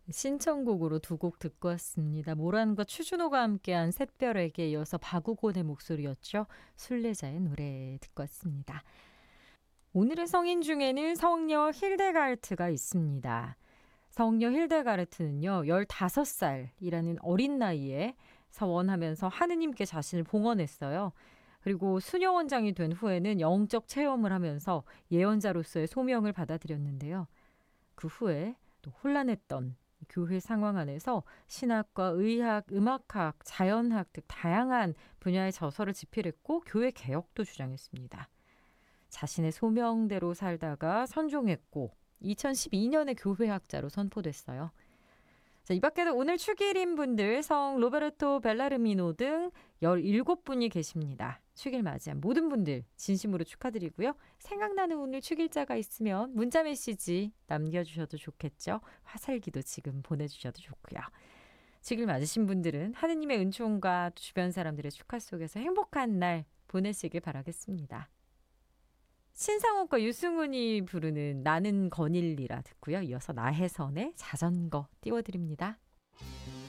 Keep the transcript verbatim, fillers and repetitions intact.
신청곡으로 두 곡 듣고 왔습니다. 모란과 추준호가 함께한 샛별에게 이어서 박우곤의 목소리였죠. 순례자의 노래 듣고 왔습니다. 오늘의 성인 중에는 성녀 힐데가르트가 있습니다. 성녀 힐데가르트는요, 열다섯 살이라는 어린 나이에 서원하면서 하느님께 자신을 봉헌했어요. 그리고 수녀원장이 된 후에는 영적 체험을 하면서 예언자로서의 소명을 받아들였는데요. 그 후에 또 혼란했던 교회 상황 안에서 신학과 의학, 음악학, 자연학 등 다양한 분야의 저서를 집필했고 교회 개혁도 주장했습니다. 자신의 소명대로 살다가 선종했고 이천십이 년에 교회학자로 선포됐어요. 자, 이 밖에도 오늘 축일인 분들 성 로베르토 벨라르미노 등 열일곱 분이 계십니다. 축일 맞이한 모든 분들 진심으로 축하드리고요. 생각나는 오늘 축일자가 있으면 문자 메시지 남겨주셔도 좋겠죠. 화살기도 지금 보내주셔도 좋고요. 축일 맞으신 분들은 하느님의 은총과 주변 사람들의 축하 속에서 행복한 날 보내시길 바라겠습니다. 신상옥과 유승훈이 부르는 나는 거닐리라 듣고요. 이어서 나혜선의 자전거 띄워드립니다.